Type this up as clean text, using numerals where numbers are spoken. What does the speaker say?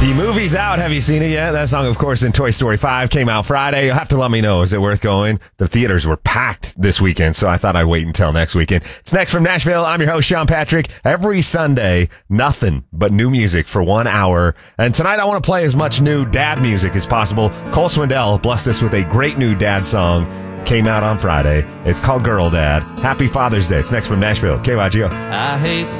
The movie's out. Have you seen it yet? That song, of course, in Toy Story 5 came out Friday. You'll have to let me know. Is it worth going? The theaters were packed this weekend, so I thought I'd wait until next weekend. It's Next from Nashville. I'm your host, Sean Patrick. Every Sunday, nothing but new music for 1 hour. And tonight I want to play as much new dad music as possible. Cole Swindell blessed us with a great new dad song. Came out on Friday. It's called Girl Dad. Happy Father's Day. It's Next from Nashville. KYGO. I hate